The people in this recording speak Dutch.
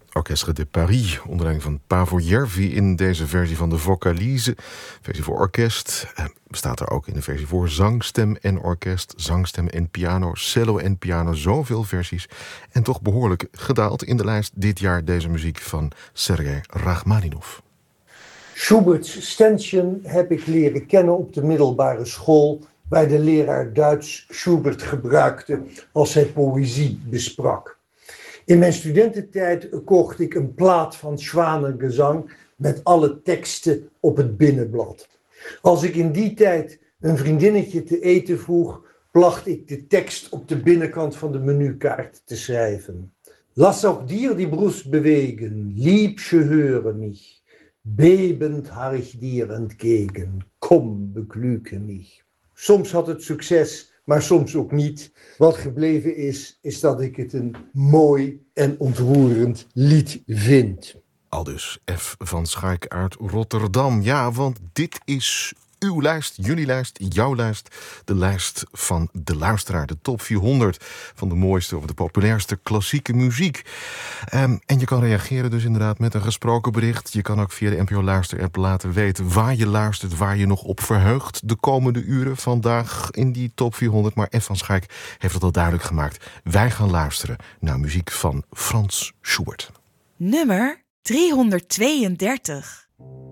Orchestre de Paris, onder leiding van Paavo Järvi in deze versie van de Vocalise. Versie voor orkest. Bestaat er ook in de versie voor zangstem en orkest, zangstem en piano, cello en piano. Zoveel versies. En toch behoorlijk gedaald in de lijst dit jaar deze muziek van Sergei Rachmaninov. Schubert's Ständchen heb ik leren kennen op de middelbare school, waar de leraar Duits Schubert gebruikte als hij poëzie besprak. In mijn studententijd kocht ik een plaat van Schwanengezang met alle teksten op het binnenblad. Als ik in die tijd een vriendinnetje te eten vroeg, placht ik de tekst op de binnenkant van de menukaart te schrijven. Lass auch dir die Brust bewegen, Liebsche höre mich, bebend harr ich dir entgegen, komm, beglücke mich. Soms had het succes, maar soms ook niet. Wat gebleven is dat ik het een mooi en ontroerend lied vind. Aldus F. van Schaik uit Rotterdam. Ja, want dit is uw lijst, jullie lijst, jouw lijst. De lijst van de luisteraar. De top 400 van de mooiste of de populairste klassieke muziek. En je kan reageren dus inderdaad met een gesproken bericht. Je kan ook via de NPO Luister app laten weten waar je luistert, waar je nog op verheugt de komende uren vandaag in die top 400. Maar F. van Schaik heeft het al duidelijk gemaakt. Wij gaan luisteren naar muziek van Franz Schubert. Nummer 332.